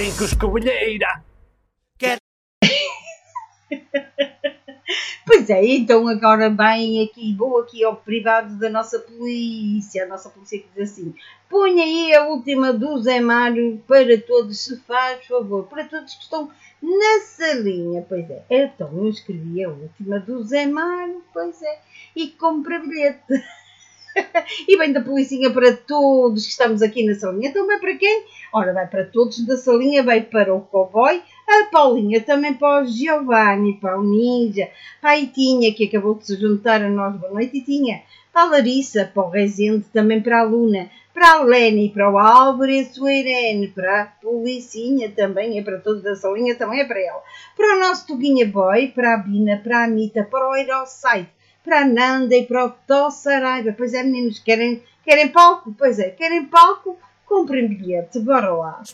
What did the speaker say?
com escobilheira. Pois é, então agora vou aqui ao privado da nossa polícia. A nossa polícia que diz assim: põe aí a última do Zé Mário para todos, se faz favor, para todos que estão na salinha. Pois é, então eu escrevi a última do Zé Mário, pois é, e compra bilhete. E vem da policinha para todos que estamos aqui na salinha. Então vai para quem? Ora, vai para todos da salinha, vai para o cowboy, a Paulinha, também para o Giovanni, para o Ninja, para a Itinha, que acabou de se juntar a nós. Boa noite, Itinha. Para a Larissa, para o Rezende, também para a Luna, para a Leni, para o Álvaro e a sua Irene, para a Policinha também, é para todos da salinha, também é para ela. Para o nosso Tuguinha Boy, para a Bina, para a Anitta, para o Eurosite, para a Nanda e para o Tó Saraiva. Pois é, meninos, querem palco? Pois é, querem palco? Comprem bilhete, bora lá.